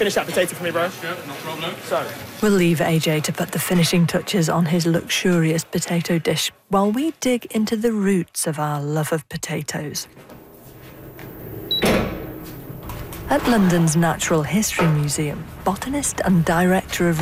finish that potato for me, bro? Sure, no problem. So, We'll leave AJ to put the finishing touches on his luxurious potato dish while we dig into the roots of our love of potatoes. At London's Natural History Museum, botanist and director of